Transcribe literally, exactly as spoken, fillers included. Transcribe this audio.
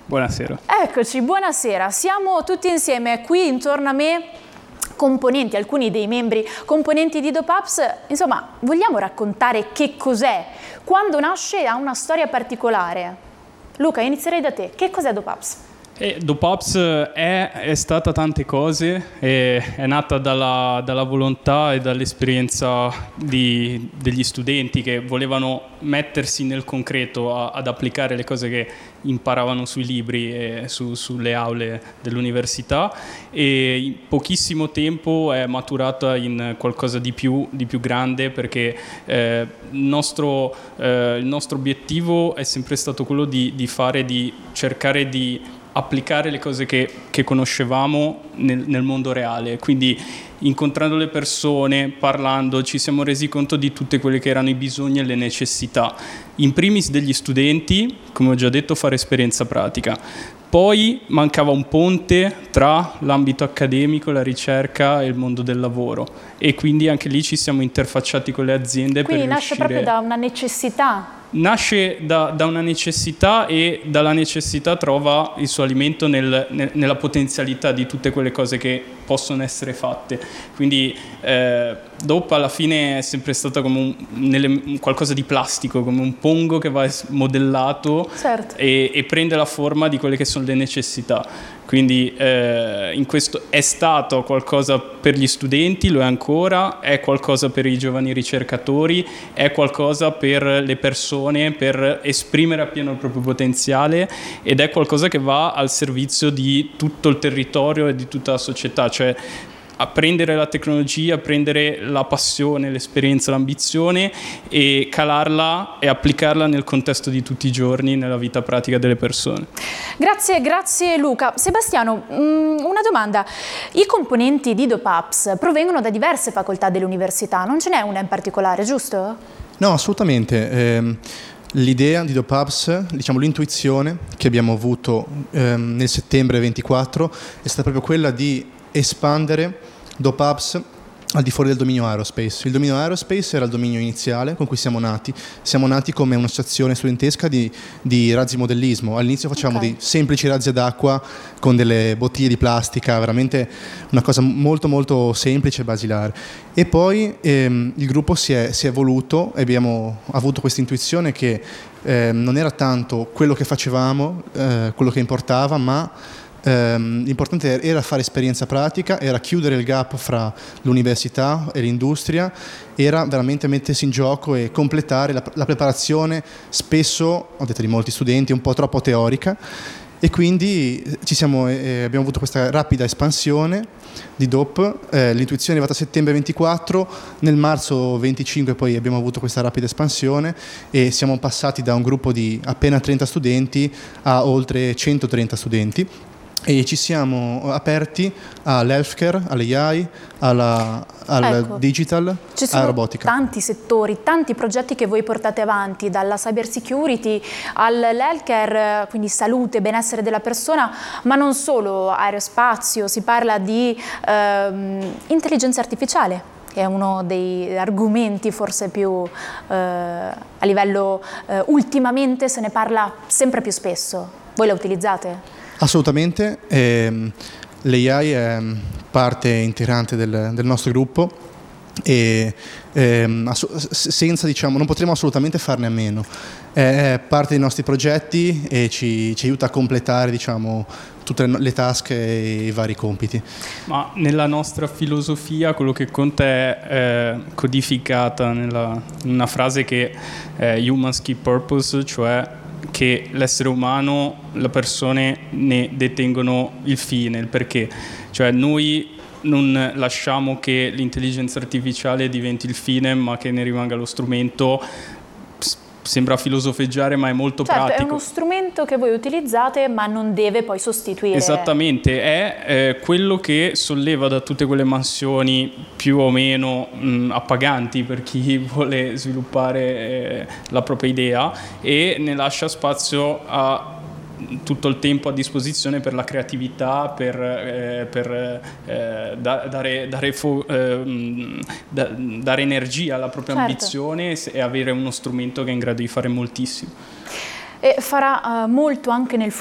Buonasera. Eccoci, buonasera. Siamo tutti insieme qui intorno a me, componenti, alcuni dei membri componenti di Dopaps. Insomma, vogliamo raccontare che cos'è? Quando nasce ha una storia particolare. Luca, inizierei da te. Che cos'è Dopaps? E Dopaps è, è stata tante cose, è, è nata dalla, dalla volontà e dall'esperienza di, degli studenti che volevano mettersi nel concreto a, ad applicare le cose che imparavano sui libri e su, sulle aule dell'università, e in pochissimo tempo è maturata in qualcosa di più, di più grande, perché eh, il, nostro, eh, il nostro obiettivo è sempre stato quello di, di fare, di cercare di applicare le cose che, che conoscevamo nel, nel mondo reale. Quindi incontrando le persone, parlando, ci siamo resi conto di tutte quelle che erano i bisogni e le necessità. In primis degli studenti, come ho già detto, fare esperienza pratica. Poi mancava un ponte tra l'ambito accademico, la ricerca e il mondo del lavoro, e quindi anche lì ci siamo interfacciati con le aziende. Quindi per nasce riuscire... proprio da una necessità. Nasce da, da una necessità, e dalla necessità trova il suo alimento nel, nel, nella potenzialità di tutte quelle cose che possono essere fatte. Quindi eh, dopo alla fine è sempre stata come un, nelle, qualcosa di plastico, come un pongo che va modellato, certo, e, e prende la forma di quelle che sono le necessità. Quindi eh, in questo è stato qualcosa per gli studenti, lo è ancora, è qualcosa per i giovani ricercatori, è qualcosa per le persone, per esprimere appieno il proprio potenziale, ed è qualcosa che va al servizio di tutto il territorio e di tutta la società, cioè a prendere la tecnologia, a prendere la passione, l'esperienza, l'ambizione e calarla e applicarla nel contesto di tutti i giorni, nella vita pratica delle persone. Grazie, grazie Luca. Sebastiano, una domanda. I componenti di Dopaps provengono da diverse facoltà dell'università, non ce n'è una in particolare, giusto? No, assolutamente. Eh, L'idea di Dopaps, diciamo l'intuizione che abbiamo avuto eh, nel settembre ventiquattro è stata proprio quella di espandere Dopaps al di fuori del dominio aerospace. Il dominio aerospace era il dominio iniziale con cui siamo nati. Siamo nati come un'associazione studentesca di, di razzi modellismo. All'inizio facevamo okay. dei semplici razzi ad acqua con delle bottiglie di plastica, veramente una cosa molto molto semplice e basilare. E poi ehm, il gruppo si è, si è evoluto e abbiamo avuto questa intuizione che eh, non era tanto quello che facevamo, eh, quello che importava, ma Um, l'importante era fare esperienza pratica, era chiudere il gap fra l'università e l'industria, era veramente mettersi in gioco e completare la, la preparazione, spesso, ho detto di molti studenti, un po' troppo teorica, e quindi ci siamo, eh, abbiamo avuto questa rapida espansione di D O P. Eh, l'intuizione è arrivata a settembre ventiquattro, nel marzo venticinque poi abbiamo avuto questa rapida espansione e siamo passati da un gruppo di appena trenta studenti a oltre centotrenta studenti. E ci siamo aperti all'healthcare, all'A I, alla, al ecco, digital, ci sono alla robotica. Tanti settori, tanti progetti che voi portate avanti, dalla cyber security all'healthcare, quindi salute, benessere della persona, ma non solo, aerospazio, si parla di ehm, intelligenza artificiale, che è uno degli argomenti forse più eh, a livello eh, ultimamente se ne parla sempre più spesso. Voi la utilizzate? Assolutamente, eh, l'A I è parte integrante del, del nostro gruppo e eh, senza, diciamo, non potremo assolutamente farne a meno. È parte dei nostri progetti e ci, ci aiuta a completare, diciamo, tutte le task e i vari compiti. Ma nella nostra filosofia quello che conta è eh, codificata nella, in una frase che è Humans Key Purpose, cioè che l'essere umano, le persone ne detengono il fine, il perché. Cioè noi non lasciamo che l'intelligenza artificiale diventi il fine, ma che ne rimanga lo strumento. Sembra filosofeggiare, ma è molto certo, pratico. È uno strumento che voi utilizzate, ma non deve poi sostituire. Esattamente, è eh, quello che solleva da tutte quelle mansioni più o meno mh, appaganti per chi vuole sviluppare eh, la propria idea, e ne lascia spazio a tutto il tempo a disposizione per la creatività, per, eh, per eh, da, dare, dare, fo, eh, da, dare energia alla propria certo. ambizione e avere uno strumento che è in grado di fare moltissimo. E farà uh, molto anche nel futuro.